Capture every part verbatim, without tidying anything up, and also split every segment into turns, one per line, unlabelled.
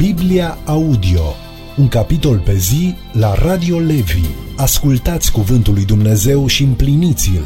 Biblia Audio, un capitol pe zi la Radio Levi. Ascultați cuvântul lui Dumnezeu și împliniți-l.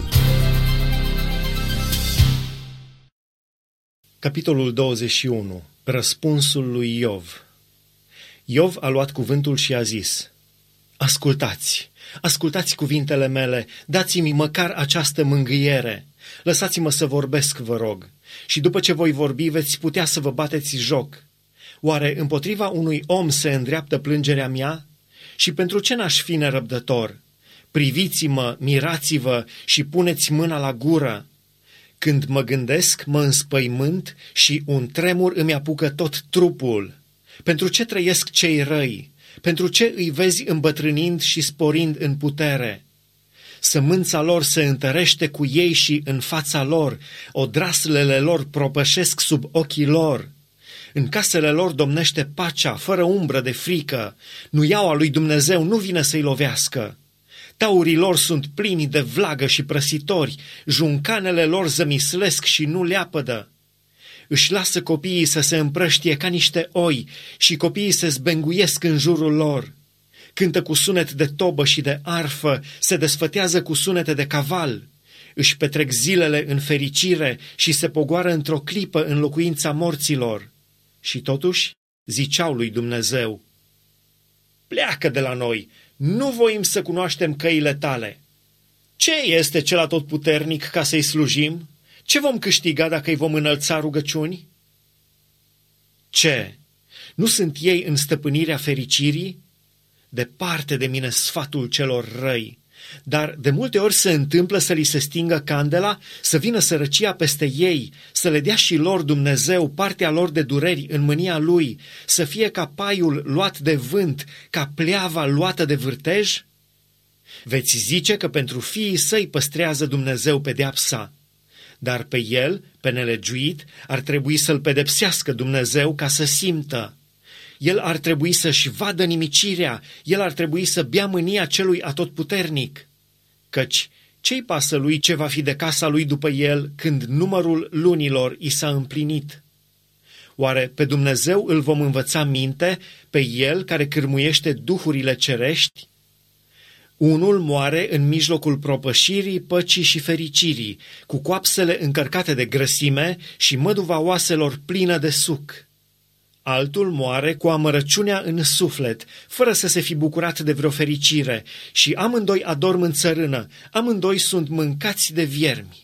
Capitolul douăzeci și unu. Răspunsul lui Iov. Iov a luat cuvântul și a zis: Ascultați, ascultați cuvintele mele, dați-mi măcar această mângâiere. Lăsați-mă să vorbesc, vă rog, și după ce voi vorbi veți putea să vă bateți joc. Oare împotriva unui om se îndreaptă plângerea mea? Și pentru ce n-aș fi nerăbdător? Priviți-mă, mirați-vă și puneți mâna la gură. Când mă gândesc, mă înspăimânt și un tremur îmi apucă tot trupul. Pentru ce trăiesc cei răi? Pentru ce îi vezi îmbătrânind și sporind în putere? Sămânța lor se întărește cu ei și în fața lor, odraslele lor propășesc sub ochii lor. În casele lor domnește pacea, fără umbră de frică. Nuiaua lui Dumnezeu nu vine să-i lovească. Taurii lor sunt plini de vlagă și prăsitori, juncanele lor zămislesc și nu leapădă. Își lasă copiii să se împrăștie ca niște oi și copiii se zbenguiesc în jurul lor. Cântă cu sunet de tobă și de arfă, se desfătează cu sunete de caval. Își petrec zilele în fericire și se pogoară într-o clipă în locuința morților. Și totuși ziceau lui Dumnezeu: Pleacă de la noi, nu voim să cunoaștem căile tale. Ce este cel atotputernic ca să-i slujim? Ce vom câștiga dacă îi vom înălța rugăciuni? Ce? Nu sunt ei în stăpânirea fericirii? Departe de mine sfatul celor răi, dar de multe ori se întâmplă să li se stingă candela, să vină sărăcia peste ei, să le dea și lor Dumnezeu partea lor de dureri în mânia Lui, să fie ca paiul luat de vânt, ca pleava luată de vârtej? Veți zice că pentru fiii săi păstrează Dumnezeu pedeapsa, dar pe el, pe nelegiuit, ar trebui să-l pedepsească Dumnezeu ca să simtă. El ar trebui să-și vadă nimicirea, el ar trebui să bea mânia celui atotputernic. Căci ce-i pasă lui ce va fi de casa lui după el când numărul lunilor i s-a împlinit? Oare pe Dumnezeu îl vom învăța minte, pe el care cârmuiește duhurile cerești? Unul moare în mijlocul propășirii, păcii și fericirii, cu coapsele încărcate de grăsime și măduva oaselor plină de suc. Altul moare cu amărăciunea în suflet, fără să se fi bucurat de vreo fericire, și amândoi adorm în țărână, amândoi sunt mâncați de viermi.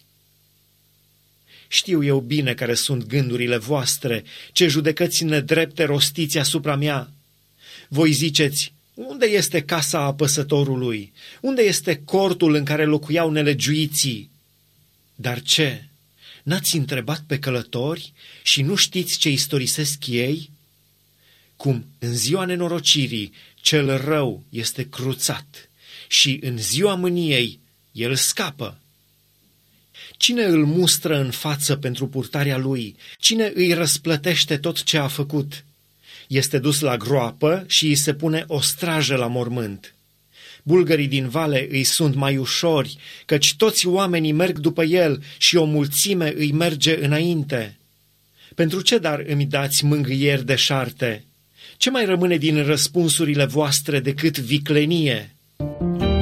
Știu eu bine care sunt gândurile voastre, ce judecăți nedrepte rostiți asupra mea. Voi ziceți: unde este casa apăsătorului? Unde este cortul în care locuiau nelegiuiții? Dar ce? N-ați întrebat pe călători și nu știți ce istorisesc ei? Cum în ziua nenorocirii cel rău este cruțat și în ziua mâniei el scapă. Cine îl mustră în față pentru purtarea lui? Cine îi răsplătește tot ce a făcut? Este dus la groapă și îi se pune o strajă la mormânt. Bulgării din vale îi sunt mai ușori, căci toți oamenii merg după el și o mulțime îi merge înainte. Pentru ce dar îmi dați mângâieri deșarte? Ce mai rămâne din răspunsurile voastre decât viclenie?